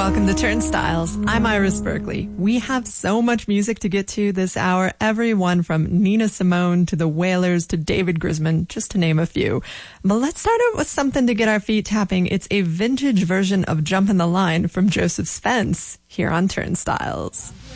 welcome to Turnstiles. I'm Iris Berkeley. We have so much music to get to this hour, everyone from Nina Simone to the Wailers to David Grisman, just to name a few. But let's start out with something to get our feet tapping. It's a vintage version of Jumpin' the Line from Joseph Spence here on Turnstiles.